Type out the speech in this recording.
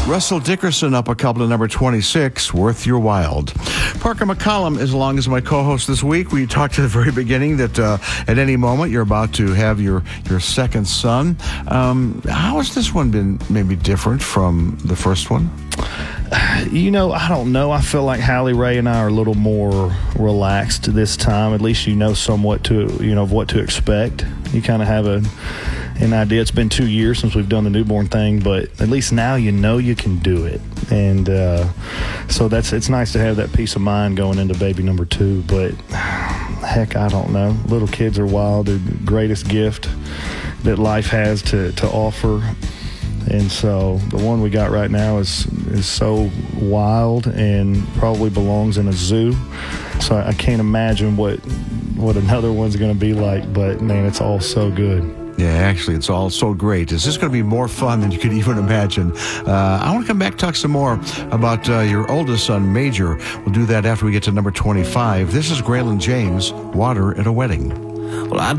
Russell Dickerson up a couple to number 26, Worth Your While. Parker McCollum is along as my co-host this week. We talked at the very beginning that at any moment you're about to have your second son. How has this one been maybe different from the first one? I don't know. I feel like Hallie Ray and I are a little more relaxed this time. At least somewhat of what to expect. You kind of have an idea. It's been 2 years since we've done the newborn thing, but at least now you can do it. And so it's nice to have that peace of mind going into baby number 2. But heck, I don't know. Little kids are wild. They're the greatest gift that life has to offer. And so the one we got right now is so wild and probably belongs in a zoo. So I can't imagine what another one's going to be like. But, man, it's all so good. Yeah, actually, it's all so great. Is this going to be more fun than you could even imagine? I want to come back and talk some more about your oldest son, Major. We'll do that after we get to number 25. This is Graylin James, Water at a Wedding. Well,